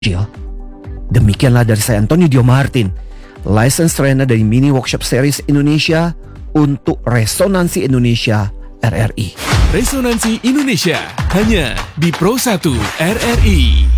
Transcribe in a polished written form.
Jill. Demikianlah dari saya Antonio Dio Martin, License Trainer dari Mini Workshop Series Indonesia untuk Resonansi Indonesia RRI. Resonansi Indonesia hanya di Pro 1 RRI.